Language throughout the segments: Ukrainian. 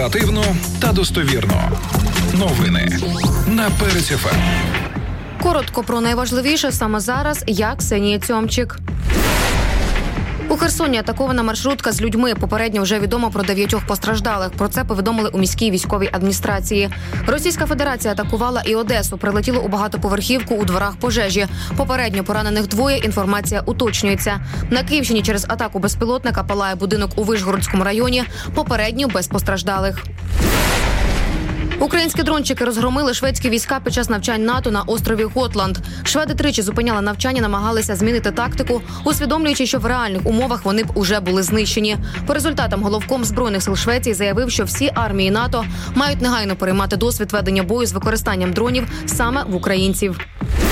Інформативно та достовірно. Новини на Перець ФМ. Коротко про найважливіше саме зараз. Я Ксенія Цьомчик. У Херсоні атакована маршрутка з людьми. Попередньо вже відомо про 9 постраждалих. Про це повідомили у міській військовій адміністрації. Російська Федерація атакувала і Одесу. Прилетіло у багатоповерхівку, у дворах пожежі. Попередньо поранених 2, інформація уточнюється. На Київщині через атаку безпілотника палає будинок у Вишгородському районі. Попередньо без постраждалих. Українські дрончики розгромили шведські війська під час навчань НАТО на острові Готланд. Шведи тричі зупиняли навчання, намагалися змінити тактику, усвідомлюючи, що в реальних умовах вони б уже були знищені. По результатам головком Збройних сил Швеції заявив, що всі армії НАТО мають негайно переймати досвід ведення бою з використанням дронів саме в українців.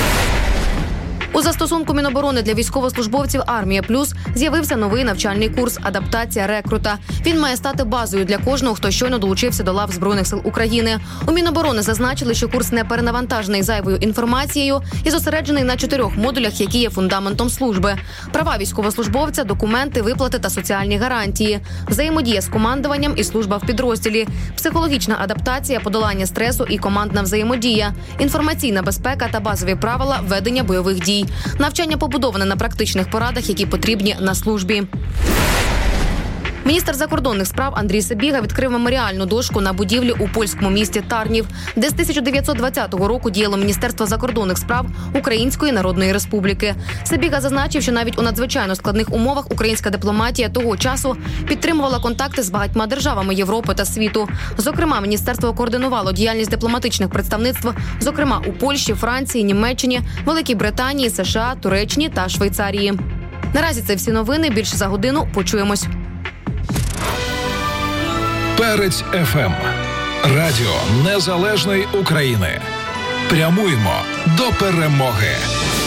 У застосунку Міноборони для військовослужбовців «Армія Плюс» з'явився новий навчальний курс «Адаптація рекрута». Він має стати базою для кожного, хто щойно долучився до лав Збройних сил України. У Міноборони зазначили, що курс не перенавантажений зайвою інформацією і зосереджений на 4 модулях, які є фундаментом служби. Права військовослужбовця, документи, виплати та соціальні гарантії, взаємодія з командуванням і служба в підрозділі, психологічна адаптація, подолання стресу і командна взаємодія, інформаційна безпека та базові правила ведення бойових дій. Навчання побудоване на практичних порадах, які потрібні на службі. Міністр закордонних справ Андрій Сибіга відкрив меморіальну дошку на будівлі у польському місті Тарнів, де з 1920 року діяло Міністерство закордонних справ Української Народної Республіки. Сибіга зазначив, що навіть у надзвичайно складних умовах українська дипломатія того часу підтримувала контакти з багатьма державами Європи та світу. Зокрема, міністерство координувало діяльність дипломатичних представництв, зокрема у Польщі, Франції, Німеччині, Великій Британії, США, Туреччині та Швейцарії. Наразі це всі новини. Більше за годину. Почуємось. Перець ФМ. Радіо Незалежної України. Прямуємо до перемоги.